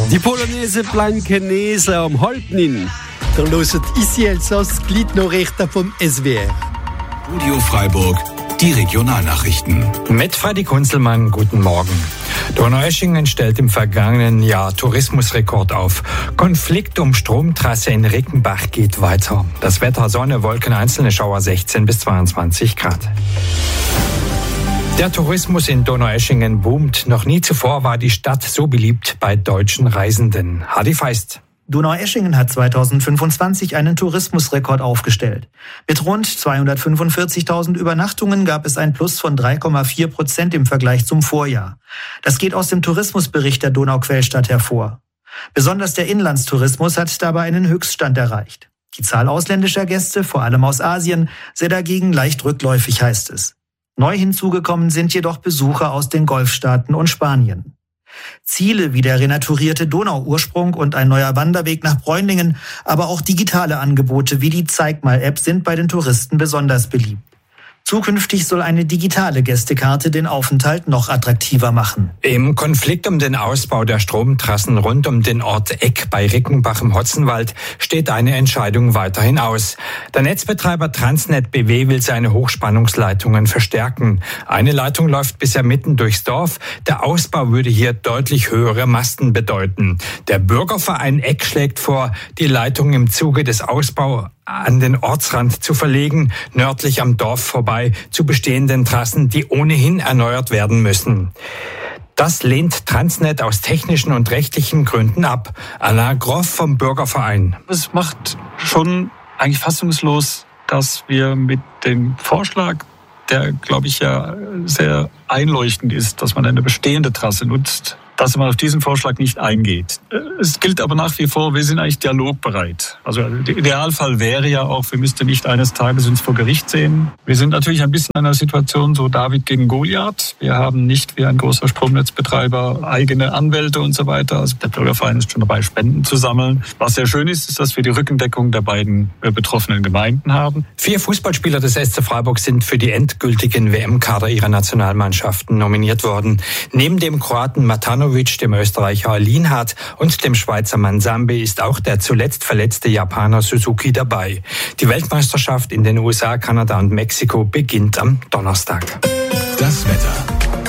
Die Polonaise Blankenese am 8:30. Der loset ici Elsass Gliednachrichten vom SWR. Studio Freiburg, die Regionalnachrichten. Mit Freddy Kunzelmann, guten Morgen. Donaueschingen stellt im vergangenen Jahr Tourismusrekord auf. Konflikt um Stromtrasse in Rickenbach geht weiter. Das Wetter: Sonne, Wolken, einzelne Schauer, 16 bis 22 Grad. Der Tourismus in Donaueschingen boomt. Noch nie zuvor war die Stadt so beliebt bei deutschen Reisenden. Hardy Feist. Donaueschingen hat 2025 einen Tourismusrekord aufgestellt. Mit rund 245.000 Übernachtungen gab es ein Plus von 3,4% im Vergleich zum Vorjahr. Das geht aus dem Tourismusbericht der Donauquellstadt hervor. Besonders der Inlandstourismus hat dabei einen Höchststand erreicht. Die Zahl ausländischer Gäste, vor allem aus Asien, sei dagegen leicht rückläufig, heißt es. Neu hinzugekommen sind jedoch Besucher aus den Golfstaaten und Spanien. Ziele wie der renaturierte Donauursprung und ein neuer Wanderweg nach Bräunlingen, aber auch digitale Angebote wie die Zeig-mal-App sind bei den Touristen besonders beliebt. Zukünftig soll eine digitale Gästekarte den Aufenthalt noch attraktiver machen. Im Konflikt um den Ausbau der Stromtrassen rund um den Ort Eck bei Rickenbach im Hotzenwald steht eine Entscheidung weiterhin aus. Der Netzbetreiber Transnet BW will seine Hochspannungsleitungen verstärken. Eine Leitung läuft bisher mitten durchs Dorf. Der Ausbau würde hier deutlich höhere Masten bedeuten. Der Bürgerverein Eck schlägt vor, die Leitung im Zuge des Ausbaus an den Ortsrand zu verlegen, nördlich am Dorf vorbei zu bestehenden Trassen, die ohnehin erneuert werden müssen. Das lehnt Transnet aus technischen und rechtlichen Gründen ab. Alain Groff vom Bürgerverein. Es macht schon eigentlich fassungslos, dass wir mit dem Vorschlag, der, glaube ich, ja sehr einleuchtend ist, dass man eine bestehende Trasse nutzt, dass man auf diesen Vorschlag nicht eingeht. Es gilt aber nach wie vor, wir sind eigentlich dialogbereit. Also der Idealfall wäre ja auch, wir müssten nicht eines Tages uns vor Gericht sehen. Wir sind natürlich ein bisschen in einer Situation so David gegen Goliath. Wir haben nicht wie ein großer Stromnetzbetreiber eigene Anwälte und so weiter. Also der Bürgerverein ist schon dabei, Spenden zu sammeln. Was sehr schön ist, ist, dass wir die Rückendeckung der beiden betroffenen Gemeinden haben. 4 Fußballspieler des SC Freiburg sind für die endgültigen WM-Kader ihrer Nationalmannschaften nominiert worden. Neben dem Kroaten Matanovic, dem Österreicher Lienhardt und dem Schweizer Mansambi ist auch der zuletzt verletzte Japaner Suzuki dabei. Die Weltmeisterschaft in den USA, Kanada und Mexiko beginnt am Donnerstag. Das Wetter.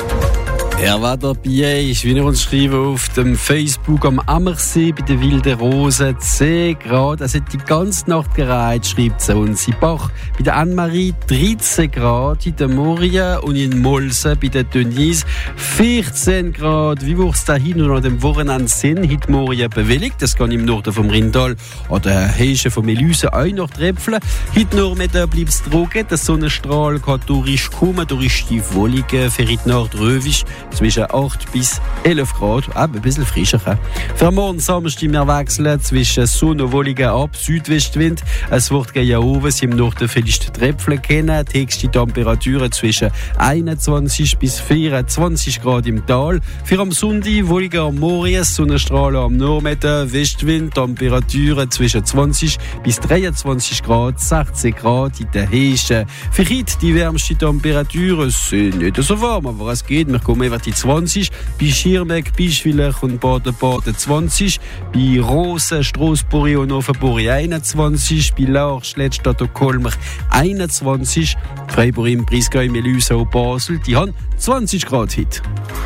Er war dabei, ist, wie wir uns schreiben, auf dem Facebook am Ammersee bei der Wilden Rose, 10 Grad. Es hat die ganze Nacht gereiht, schreibt sie uns. In Bach bei der Anne-Marie 13 Grad, in der Moria und in Molsen bei der Denise 14 Grad. Wie wird es da hin und an dem Wochenende sind? Heute Moria bewilligt, das kann im Norden vom Rindal oder Heischen vom Elüse auch noch tröpfeln. Heute Nachmittag bleibt es trocken, der Sonnenstrahl kann durchkommen, durch die Wolligen für heute Nacht Röwisch zwischen 8 bis 11 Grad, ein bisschen frischer. Für morgen Samstag wir wechseln zwischen Sonne und Wolligen ab, Südwestwind. Es wird gehen oben, sie im Norden vielleicht Tröpfchen kennen. Die höchste Temperaturen zwischen 21 bis 24 Grad im Tal. Für am Sonntag Wolligen am Morgen, Sonnenstrahlen am Nachmittag, Westwind, Temperaturen zwischen 20 bis 23 Grad, 16 Grad in der Heischen. Für heute die wärmste Temperaturen sind nicht so warm, aber es geht. Wir kommen die 20, bei Schirmeck, Bischwiller und Baden-Baden 20, bei Rosen, Strassburg und Offenburg 21, bei Larch, Lettstadt und Kolmer 21, Freiburg im Breisgau, Melüse und Basel, die haben 20 Grad heute.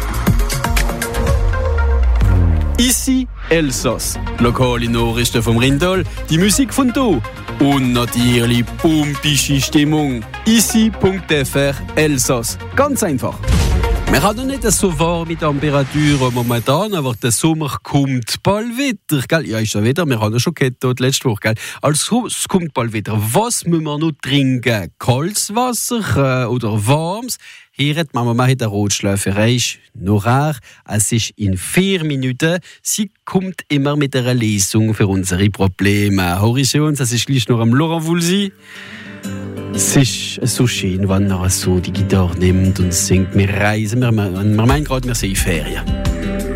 Ici Elsass, lokale Nachrichten vom Rindal, die Musik von hier und natürlich pumpische Stimmung. Ici.fr Elsass, ganz einfach. Wir haben noch nicht so warme Temperaturen momentan, aber der Sommer kommt bald wieder. Gell? Ja, ist ja wieder. Wir haben ja schon gehabt letzte Woche. Gell? Also, es kommt bald wieder. Was müssen wir noch trinken? Kaltes Wasser oder warmes? Hier hat Mama eine Rotschläferei. Noch rar. Es ist in 4 Minuten. Sie kommt immer mit einer Lesung für unsere Probleme. Horizont, das ist gleich noch am Laurent Voulzy. Es ist so schön, wenn er so die Gitarre nimmt und singt. Wir reisen, wir meinen gerade, wir sind in Ferien.